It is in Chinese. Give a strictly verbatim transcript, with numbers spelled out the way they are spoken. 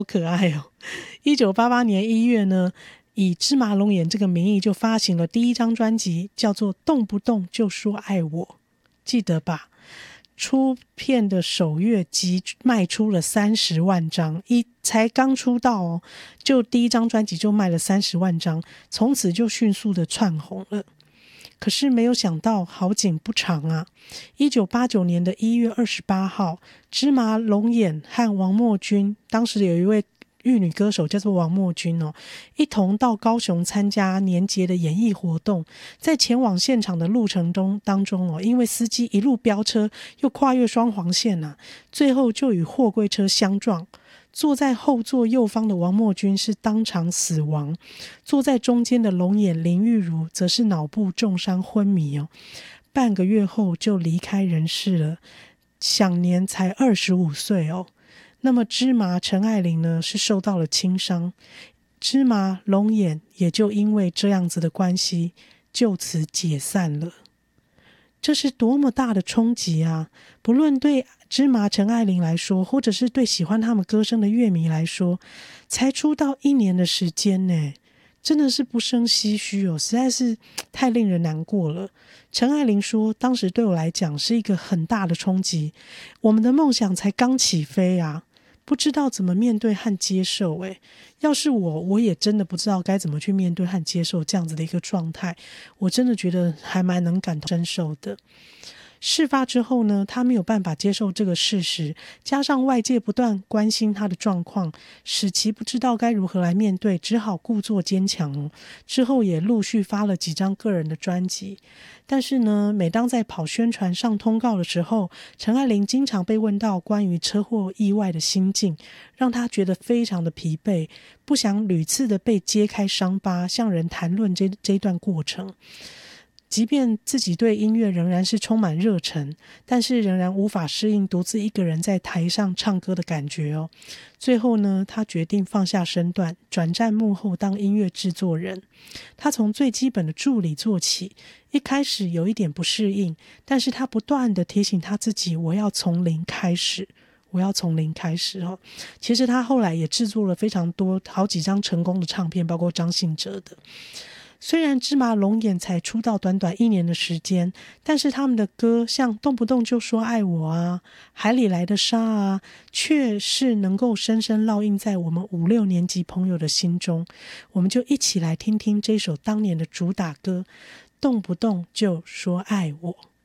好可爱哦。一九八八年一月呢，以芝麻龙眼这个名义就发行了第一张专辑，叫做《动不动就说爱我》，记得吧？出片的首月即卖出了三十万张，一才刚出道哦，就第一张专辑就卖了三十万张，从此就迅速的窜红了。可是没有想到好景不长啊！一九八九年的一月二十八号，芝麻龙眼和王墨君，当时有一位玉女歌手叫做王墨君哦，一同到高雄参加年节的演艺活动。在前往现场的路程中当中哦，因为司机一路飙车，又跨越双黄线啊，最后就与货柜车相撞。坐在后座右方的王墨君是当场死亡，坐在中间的龙眼林玉如则是脑部重伤昏迷哦，半个月后就离开人世了，享年才二十五岁哦。那么芝麻陈爱玲呢，是受到了轻伤，芝麻龙眼也就因为这样子的关系，就此解散了。这是多么大的冲击啊！不论对芝麻陈爱玲来说，或者是对喜欢他们歌声的乐迷来说，才出道一年的时间呢，真的是不胜唏嘘哦，实在是太令人难过了。陈爱玲说，当时对我来讲是一个很大的冲击，我们的梦想才刚起飞啊，不知道怎么面对和接受。诶，要是我，我也真的不知道该怎么去面对和接受这样子的一个状态，我真的觉得还蛮能感同身受的。事发之后呢，他没有办法接受这个事实，加上外界不断关心他的状况，使其不知道该如何来面对，只好故作坚强哦。之后也陆续发了几张个人的专辑，但是呢，每当在跑宣传上通告的时候，陈爱玲经常被问到关于车祸意外的心境，让她觉得非常的疲惫，不想屡次的被揭开伤疤，向人谈论这这一段过程。即便自己对音乐仍然是充满热忱，但是仍然无法适应独自一个人在台上唱歌的感觉哦。最后呢，他决定放下身段，转战幕后当音乐制作人。他从最基本的助理做起，一开始有一点不适应，但是他不断的提醒他自己，我要从零开始。我要从零开始哦。其实他后来也制作了非常多好几张成功的唱片，包括张信哲的。虽然芝麻龙眼才出道短短一年的时间，但是他们的歌像动不动就说爱我啊，海里来的沙啊，却是能够深深烙印在我们五六年级朋友的心中。我们就一起来听听这首当年的主打歌，动不动就说爱我。